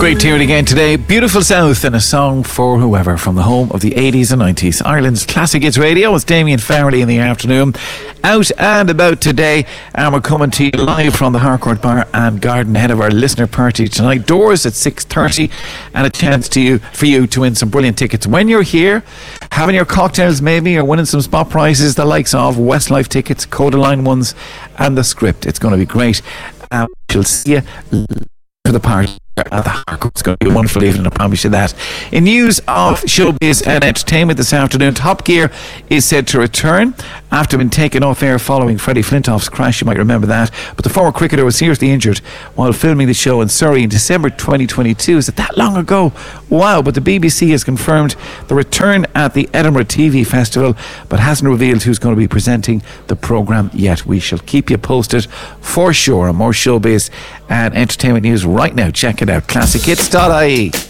Great to hear it again today. Beautiful South and a song for whoever from the home of the 80s and 90s. Ireland's Classic Hits Radio. It's Damien Farrelly in the afternoon. Out and about today, and we're coming to you live from the Harcourt Bar and Garden ahead of our listener party tonight. Doors at 6:30 and a chance for you to win some brilliant tickets when you're here, having your cocktails maybe, or winning some spot prizes, the likes of Westlife tickets, Coda Line ones, and the Script. It's going to be great. We'll see you for the party at the Harcourt. It's going to be a wonderful evening, I promise you that. In news of showbiz and entertainment this afternoon, Top Gear is said to return after being taken off air following Freddie Flintoff's crash. You might remember that. But the former cricketer was seriously injured while filming the show in Surrey in December 2022. Is it that long ago? Wow. But the BBC has confirmed the return at the Edinburgh TV Festival, but hasn't revealed who's going to be presenting the programme yet. We shall keep you posted for sure on more showbiz and entertainment news right now. Check it out, classichits.ie.